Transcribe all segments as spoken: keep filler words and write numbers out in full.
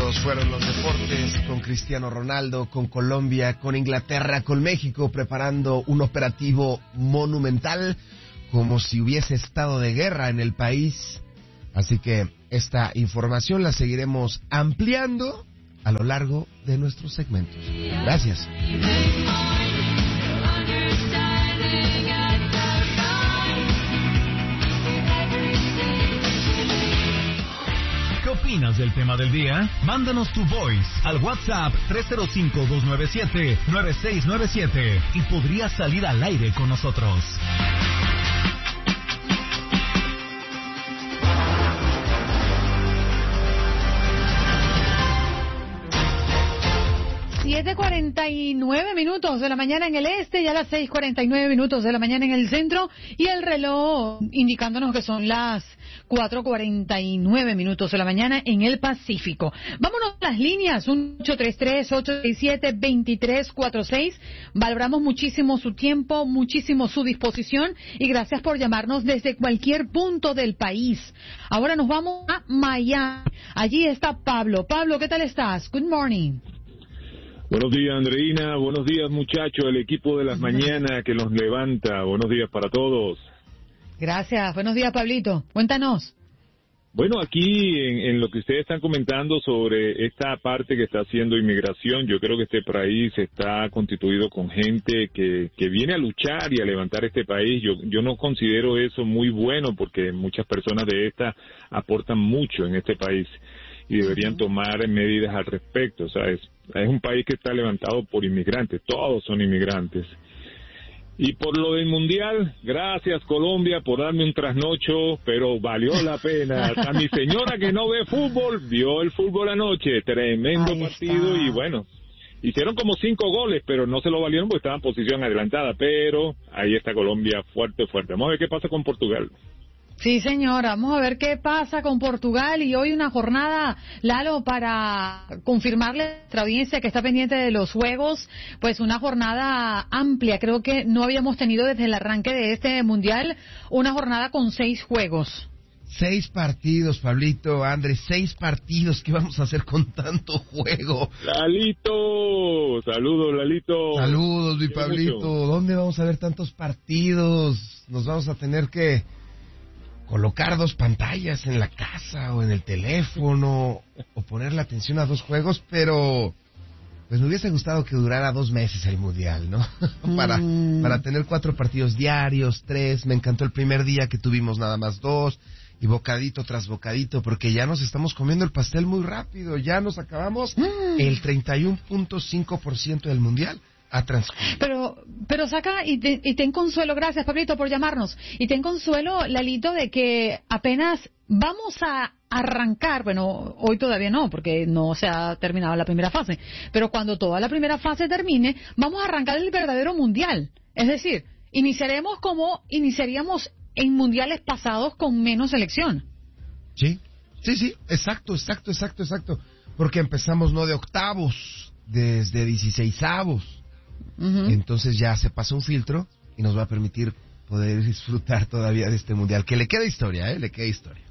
Estos fueron los deportes con Cristiano Ronaldo, con Colombia, con Inglaterra, con México, preparando un operativo monumental, como si hubiese estado de guerra en el país. Así que esta información la seguiremos ampliando a lo largo de nuestros segmentos. Gracias. ¿Qué opinas del tema del día? Mándanos tu voice al WhatsApp tres cero cinco, dos nueve siete, nueve seis nueve siete y podrías salir al aire con nosotros. siete cuarenta y nueve minutos de la mañana en el este y a las seis cuarenta y nueve minutos de la mañana en el centro, y el reloj indicándonos que son las cuatro cuarenta y nueve minutos de la mañana en el Pacífico. Vámonos a las líneas, ocho tres tres, ocho seis siete, dos tres cuatro seis. Valoramos muchísimo su tiempo, muchísimo su disposición, y gracias por llamarnos desde cualquier punto del país. Ahora nos vamos a Miami. Allí está Pablo. Pablo, ¿qué tal estás? Good morning. Buenos días, Andreina. Buenos días, muchachos, el equipo de las mañanas que los levanta. Buenos días para todos. Gracias. Buenos días, Pablito. Cuéntanos. Bueno, aquí en, en lo que ustedes están comentando sobre esta parte que está haciendo inmigración, yo creo que este país está constituido con gente que, que viene a luchar y a levantar este país. Yo, yo no considero eso muy bueno, porque muchas personas de esta aportan mucho en este país y deberían tomar medidas al respecto. O sea, es, es un país que está levantado por inmigrantes, todos son inmigrantes. Y por lo del Mundial, gracias Colombia por darme un trasnocho, pero valió la pena. A mi señora que no ve fútbol, vio el fútbol anoche, tremendo Ahí partido, está. Y bueno, hicieron como cinco goles, pero no se lo valieron porque estaban en posición adelantada, pero ahí está Colombia fuerte, fuerte. Vamos a ver qué pasa con Portugal. Sí, señora, vamos a ver qué pasa con Portugal, y hoy una jornada, Lalo, para confirmarle a nuestra audiencia que está pendiente de los juegos, pues una jornada amplia. Creo que no habíamos tenido desde el arranque de este Mundial una jornada con seis juegos. Seis partidos, Pablito, Andrés, seis partidos. ¿Qué vamos a hacer con tanto juego? Lalito, saludos, Lalito. Saludos, mi Quiero Pablito. mucho. ¿Dónde vamos a ver tantos partidos? Nos vamos a tener que colocar dos pantallas en la casa o en el teléfono, o poner la atención a dos juegos, pero pues me hubiese gustado que durara dos meses el Mundial, ¿no? para, Mm. para tener cuatro partidos diarios, tres. Me encantó el primer día que tuvimos nada más dos, y bocadito tras bocadito, porque ya nos estamos comiendo el pastel muy rápido. Ya nos acabamos Mm. el treinta y uno punto cinco por ciento del Mundial. A transcurrir. Pero, pero saca y, te, y ten consuelo, gracias Pablito por llamarnos, y ten consuelo, Lalito, de que apenas vamos a arrancar, bueno, hoy todavía no, porque no se ha terminado la primera fase, pero cuando toda la primera fase termine, vamos a arrancar el verdadero Mundial. Es decir, iniciaremos como iniciaríamos en mundiales pasados con menos selección. Sí, sí, sí, exacto, exacto, exacto, exacto, porque empezamos no de octavos, desde dieciseisavos. Uh-huh. Entonces ya se pasa un filtro y nos va a permitir poder disfrutar todavía de este Mundial, que le queda historia, ¿eh? Le queda historia.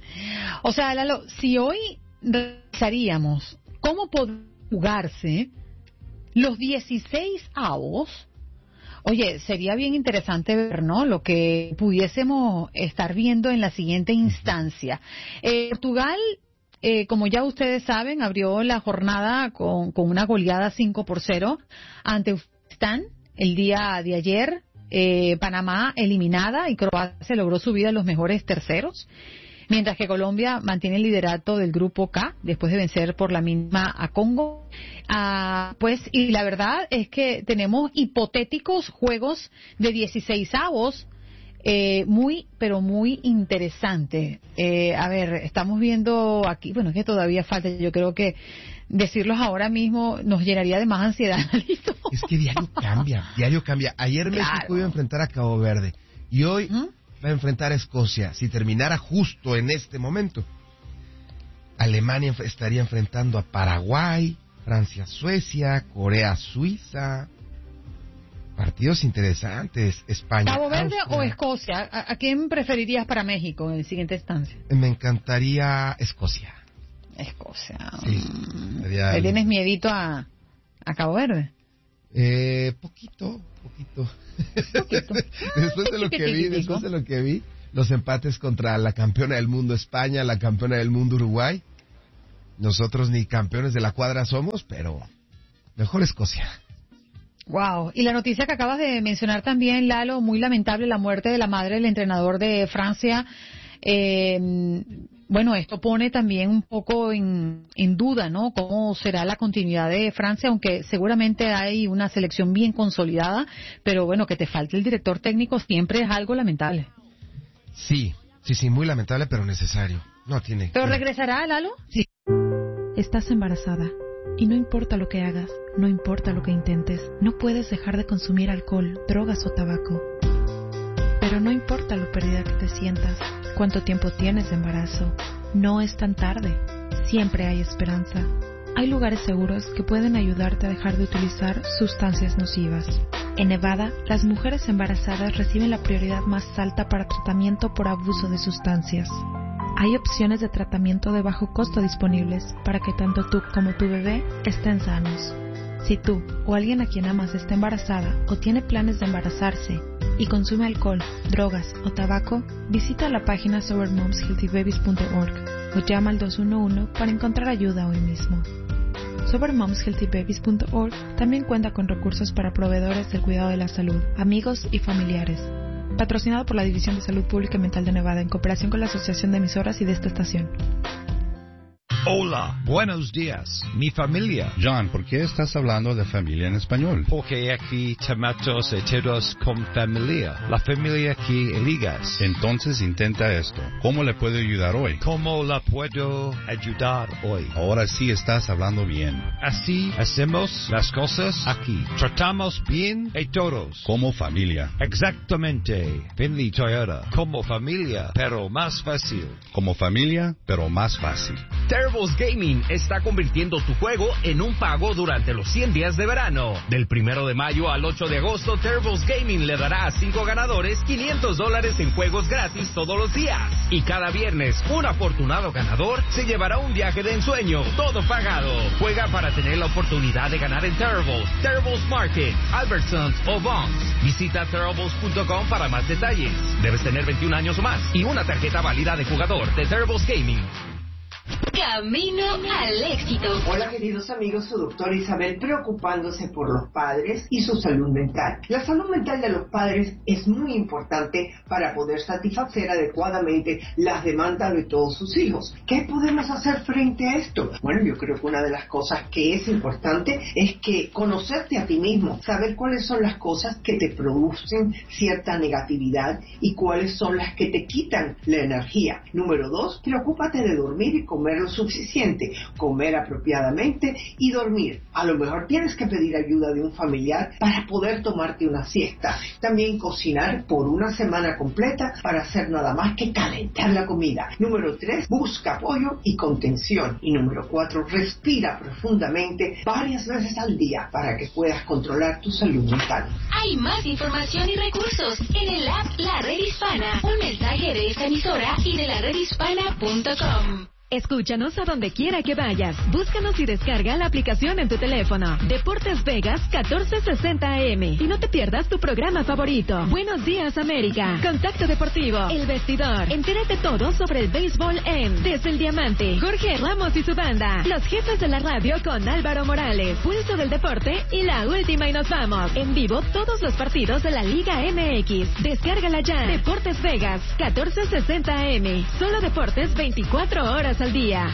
O sea, Lalo, si hoy revisaríamos cómo pueden jugarse los dieciséis avos, oye, sería bien interesante ver, ¿no?, lo que pudiésemos estar viendo en la siguiente instancia. Eh, Portugal, eh, como ya ustedes saben, abrió la jornada con, con una goleada cinco por cero ante Uzbekistán el día de ayer. Eh, Panamá eliminada y Croacia logró subir a los mejores terceros, mientras que Colombia mantiene el liderato del grupo K después de vencer por la mínima a Congo. Ah, pues, y la verdad es que tenemos hipotéticos juegos de dieciseisavos eh, muy, pero muy interesantes. Eh, a ver, estamos viendo aquí, bueno, es que todavía falta, yo creo que decirlos ahora mismo nos llenaría de más ansiedad. Es que diario cambia, diario cambia. Ayer Claro. México iba a enfrentar a Cabo Verde y hoy ¿Mm? va a enfrentar a Escocia. Si terminara justo en este momento, Alemania estaría enfrentando a Paraguay, Francia, Suecia, Corea, Suiza. Partidos interesantes. España, ¿Cabo Verde Austria. o Escocia? ¿A, a quién preferirías para México en la siguiente instancia? Me encantaría Escocia. Escocia. Sí, ¿Le tienes miedito a, a Cabo Verde? Eh, poquito, poquito. Poquito. después de lo que vi, después de lo que vi, los empates contra la campeona del mundo España, la campeona del mundo Uruguay. Nosotros ni campeones de la cuadra somos, pero mejor Escocia. Wow. Y la noticia que acabas de mencionar también, Lalo, muy lamentable, la muerte de la madre del entrenador de Francia. Eh, bueno, esto pone también un poco en, en duda, ¿no? Cómo será la continuidad de Francia, aunque seguramente hay una selección bien consolidada, pero bueno, que te falte el director técnico siempre es algo lamentable. Sí, sí, sí, muy lamentable, pero necesario. No tiene. ¿Pero regresará, Lalo? Sí. Estás embarazada y no importa lo que hagas, no importa lo que intentes, no puedes dejar de consumir alcohol, drogas o tabaco. Pero no importa lo perdida que te sientas, cuánto tiempo tienes de embarazo, no es tan tarde, siempre hay esperanza. Hay lugares seguros que pueden ayudarte a dejar de utilizar sustancias nocivas. En Nevada, las mujeres embarazadas reciben la prioridad más alta para tratamiento por abuso de sustancias. Hay opciones de tratamiento de bajo costo disponibles para que tanto tú como tu bebé estén sanos. Si tú o alguien a quien amas está embarazada o tiene planes de embarazarse y consume alcohol, drogas o tabaco, visita la página sober moms healthy babies punto org o llama al dos uno uno para encontrar ayuda hoy mismo. sober moms healthy babies punto org también cuenta con recursos para proveedores del cuidado de la salud, amigos y familiares. Patrocinado por la División de Salud Pública y Mental de Nevada en cooperación con la Asociación de Emisoras y de esta estación. Hola, buenos días, mi familia. John, ¿por qué estás hablando de familia en español? Porque aquí tomamos todos con familia, la familia que eligas. Entonces intenta esto. ¿Cómo le puedo ayudar hoy? ¿Cómo la puedo ayudar hoy? Ahora sí estás hablando bien. Así hacemos las cosas aquí. Tratamos bien a todos. Como familia. Exactamente. Finley Toyota. Como familia, pero más fácil. Como familia, pero más fácil. Terribles Gaming está convirtiendo tu juego en un pago durante los cien días de verano. Del primero de mayo al ocho de agosto, Terribles Gaming le dará a cinco ganadores quinientos dólares en juegos gratis todos los días. Y cada viernes, un afortunado ganador se llevará un viaje de ensueño, todo pagado. Juega para tener la oportunidad de ganar en Terribles, Terribles Market, Albertsons o Vons. Visita terribles punto com para más detalles. Debes tener veintiún años o más y una tarjeta válida de jugador de Terribles Gaming. Camino al éxito. Hola queridos amigos, su doctora Isabel preocupándose por los padres y su salud mental. La salud mental de los padres es muy importante para poder satisfacer adecuadamente las demandas de todos sus hijos. ¿Qué podemos hacer frente a esto? Bueno, yo creo que una de las cosas que es importante es que conocerte a ti mismo, saber cuáles son las cosas que te producen cierta negatividad y cuáles son las que te quitan la energía. Número dos, preocúpate de dormir y comer lo suficiente, comer apropiadamente y dormir. A lo mejor tienes que pedir ayuda de un familiar para poder tomarte una siesta. También cocinar por una semana completa para hacer nada más que calentar la comida. Número tres, busca apoyo y contención. Y número cuatro, respira profundamente varias veces al día para que puedas controlar tu salud mental. Hay más información y recursos en el app La Red Hispana. Un mensaje de esta emisora y de la red hispana punto com. Escúchanos a donde quiera que vayas. Búscanos y descarga la aplicación en tu teléfono. Deportes Vegas catorce sesenta A M. Y no te pierdas tu programa favorito. Buenos días, América. Contacto Deportivo. El Vestidor. Entérate todo sobre el béisbol en Desde el Diamante. Jorge Ramos y su banda. Los jefes de la radio con Álvaro Morales. Pulso del Deporte y la última y nos vamos. En vivo todos los partidos de la Liga M X. Descárgala ya. Deportes Vegas catorce sesenta A M. Solo deportes veinticuatro horas al día.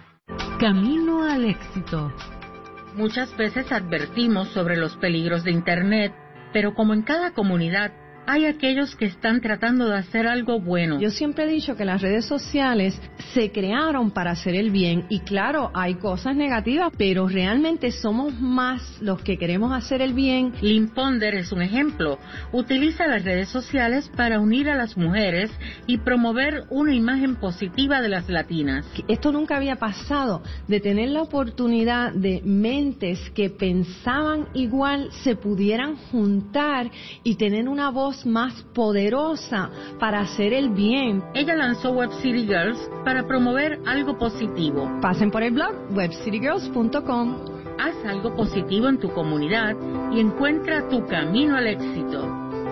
Camino al éxito. Muchas veces advertimos sobre los peligros de Internet, pero como en cada comunidad, hay aquellos que están tratando de hacer algo bueno. Yo siempre he dicho que las redes sociales se crearon para hacer el bien y claro, hay cosas negativas, pero realmente somos más los que queremos hacer el bien. Lynn Ponder es un ejemplo. Utiliza las redes sociales para unir a las mujeres y promover una imagen positiva de las latinas. Esto nunca había pasado, de tener la oportunidad de mentes que pensaban igual se pudieran juntar y tener una voz voz más poderosa para hacer el bien. Ella lanzó Web City Girls para promover algo positivo. Pasen por el blog web city girls punto com. Haz algo positivo en tu comunidad y encuentra tu camino al éxito.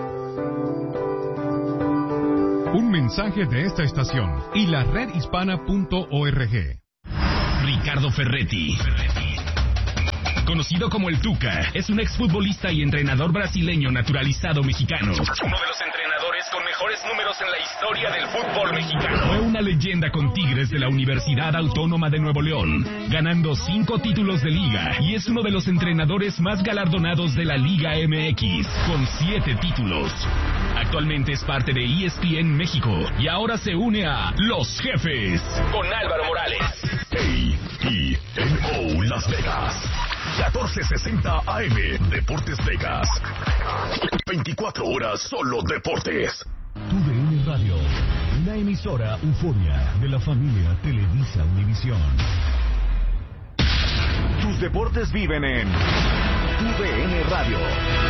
Un mensaje de esta estación y la red hispana punto org. Ricardo Ferretti, conocido como el Tuca, es un exfutbolista y entrenador brasileño naturalizado mexicano. Uno de los entrenadores con mejores números en la historia del fútbol mexicano. Fue una leyenda con Tigres de la Universidad Autónoma de Nuevo León, ganando cinco títulos de liga, y es uno de los entrenadores más galardonados de la Liga M X, con siete títulos. Actualmente es parte de E S P N México y ahora se une a Los Jefes con Álvaro Morales. A E N O Las Vegas, catorce sesenta A M, Deportes Vegas. veinticuatro horas solo deportes. Tu D N Radio, una emisora euforia de la familia Televisa Univisión. Tus deportes viven en Tu D N Radio.